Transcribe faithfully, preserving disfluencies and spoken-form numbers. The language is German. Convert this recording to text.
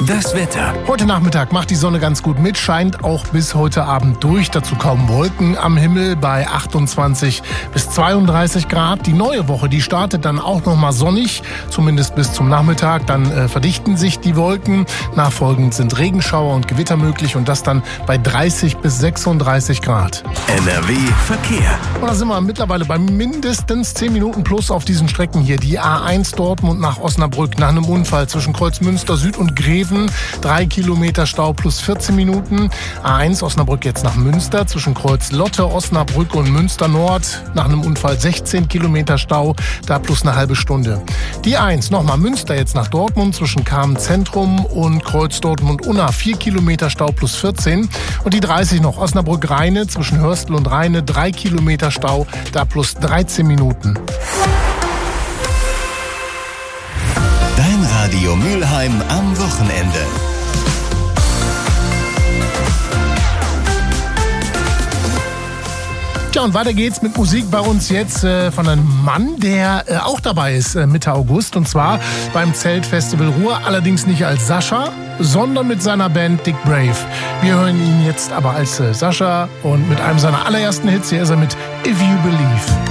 Das Wetter. Heute Nachmittag macht die Sonne ganz gut mit, scheint auch bis heute Abend durch. Dazu kaum Wolken am Himmel bei achtundzwanzig bis zweiunddreißig Grad. Die neue Woche, die startet dann auch noch mal sonnig, zumindest bis zum Nachmittag. Dann äh, verdichten sich die Wolken. Nachfolgend sind Regenschauer und Gewitter möglich und das dann bei dreißig bis sechsunddreißig Grad. N R W Verkehr. Und da sind wir mittlerweile bei mindestens zehn Minuten plus auf diesen Strecken hier. Die A eins Dortmund nach Osnabrück nach einem Unfall zwischen Kreuzmünster Süd und Greven. Drei Kilometer Stau plus vierzehn Minuten. A eins Osnabrück jetzt nach Münster zwischen Kreuz Lotte, Osnabrück und Münster Nord. Nach einem Unfall sechzehn Kilometer Stau, da plus eine halbe Stunde. Die eins nochmal Münster jetzt nach Dortmund zwischen Kamen Zentrum und Kreuz Dortmund Unna. vier Kilometer Stau plus vierzehn. Und die dreißig noch Osnabrück Rheine zwischen Hörstel und Rheine. drei Kilometer Stau, da plus dreizehn Minuten. Dein Radio Mülheim am Wochenende. Tja, und weiter geht's mit Musik bei uns jetzt äh, von einem Mann, der äh, auch dabei ist äh, Mitte August. Und zwar beim Zeltfestival Ruhr, allerdings nicht als Sascha, sondern mit seiner Band Dick Brave. Wir hören ihn jetzt aber als äh, Sascha und mit einem seiner allerersten Hits. Hier ist er mit If You Believe.